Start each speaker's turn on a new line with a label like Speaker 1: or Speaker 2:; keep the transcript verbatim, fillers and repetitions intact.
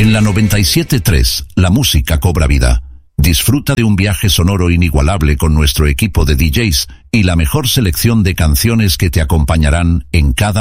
Speaker 1: En la noventa y siete punto tres, la música cobra vida. Disfruta de un viaje sonoro inigualable con nuestro equipo de D Js y la mejor selección de canciones que te acompañarán en cada